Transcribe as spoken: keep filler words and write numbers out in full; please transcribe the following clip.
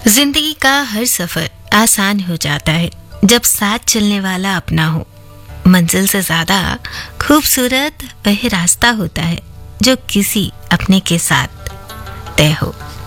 जिंदगी का हर सफर आसान हो जाता है जब साथ चलने वाला अपना हो। मंजिल से ज्यादा खूबसूरत वह रास्ता होता है जो किसी अपने के साथ तय हो।